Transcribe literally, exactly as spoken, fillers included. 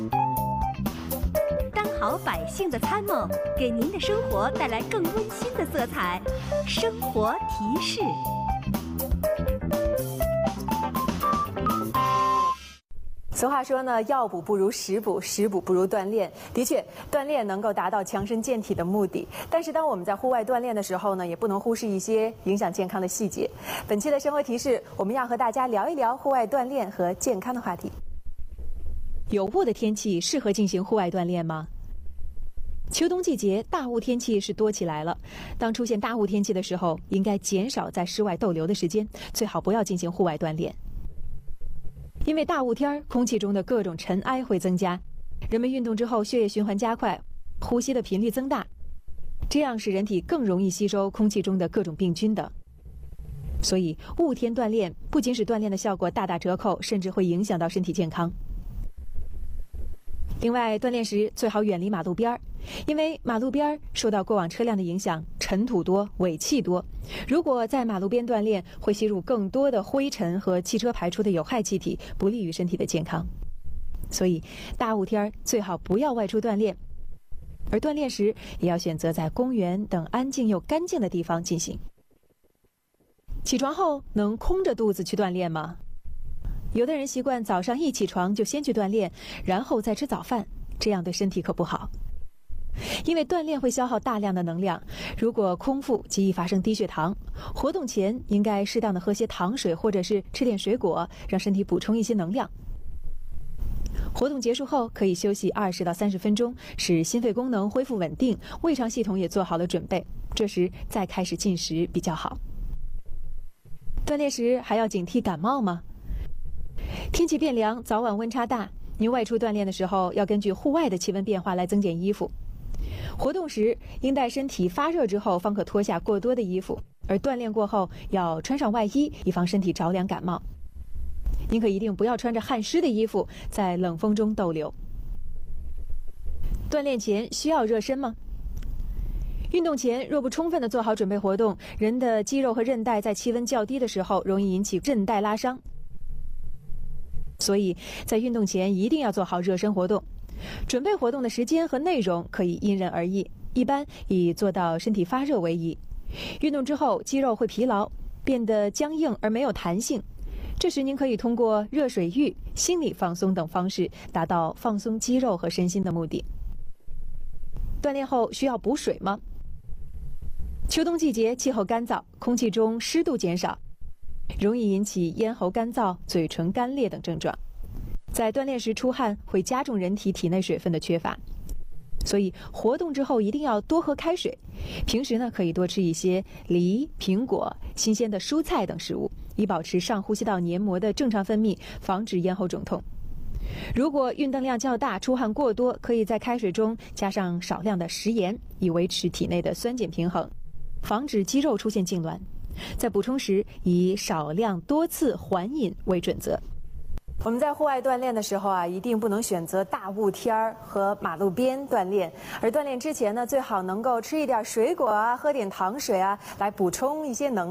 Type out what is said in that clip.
当好百姓的参谋，给您的生活带来更温馨的色彩。生活提示。 俗话说呢，药补不如食补，食补不如锻炼。的确，锻炼能够达到强身健体的目的。但是，当我们在户外锻炼的时候呢，也不能忽视一些影响健康的细节。本期的生活提示，我们要和大家聊一聊户外锻炼和健康的话题。 有雾的天气适合进行户外锻炼吗？秋冬季节大雾天气是多起来了。当出现大雾天气的时候，应该减少在室外逗留的时间，最好不要进行户外锻炼。因为大雾天空气中的各种尘埃会增加，人们运动之后血液循环加快，呼吸的频率增大，这样使人体更容易吸收空气中的各种病菌等。所以雾天锻炼不仅使锻炼的效果大打折扣，甚至会影响到身体健康。另外，锻炼时最好远离马路边儿，因为马路边儿受到过往车辆的影响，尘土多，尾气多。如果在马路边锻炼，会吸入更多的灰尘和汽车排出的有害气体，不利于身体的健康。所以，大雾天最好不要外出锻炼，而锻炼时也要选择在公园等安静又干净的地方进行。起床后能空着肚子去锻炼吗？有的人习惯早上一起床就先去锻炼，然后再吃早饭，这样对身体可不好。因为锻炼会消耗大量的能量，如果空腹极易发生低血糖。活动前应该适当的喝些糖水，或者是吃点水果，让身体补充一些能量。活动结束后可以休息二十到三十分钟，使心肺功能恢复稳定，胃肠系统也做好了准备，这时再开始进食比较好。锻炼时还要警惕感冒吗？天气变凉，早晚温差大，您外出锻炼的时候要根据户外的气温变化来增减衣服。活动时应待身体发热之后方可脱下过多的衣服，而锻炼过后要穿上外衣，以防身体着凉感冒。您可一定不要穿着汗湿的衣服在冷风中逗留。锻炼前需要热身吗？运动前若不充分的做好准备活动，人的肌肉和韧带在气温较低的时候容易引起韧带拉伤。所以在运动前一定要做好热身活动。准备活动的时间和内容可以因人而异，一般以做到身体发热为宜。运动之后肌肉会疲劳，变得僵硬而没有弹性，这时您可以通过热水浴、心理放松等方式达到放松肌肉和身心的目的。锻炼后需要补水吗？秋冬季节气候干燥，空气中湿度减少，容易引起咽喉干燥、嘴唇干裂等症状。在锻炼时出汗会加重人体体内水分的缺乏，所以活动之后一定要多喝开水。平时呢，可以多吃一些梨、苹果、新鲜的蔬菜等食物，以保持上呼吸道黏膜的正常分泌，防止咽喉肿痛。如果运动量较大、出汗过多，可以在开水中加上少量的食盐，以维持体内的酸碱平衡，防止肌肉出现痉挛。在补充时，以少量多次缓饮为准则。 我们在户外锻炼的时候啊，一定不能选择大雾天儿和马路边锻炼。而锻炼之前呢，最好能够吃一点水果啊，喝点糖水啊，来补充一些能量。